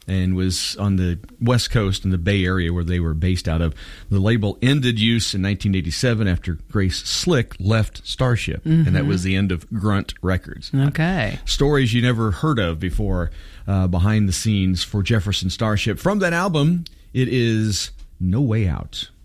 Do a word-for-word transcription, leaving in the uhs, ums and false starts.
and was on the West Coast in the Bay Area where they were based out of. The label ended use in nineteen eighty-seven after Grace Slick left Starship, mm-hmm. and that was the end of Grunt Records. Okay. Stories you never heard of before uh, behind the scenes for Jefferson Starship. From that album, it is No Way Out.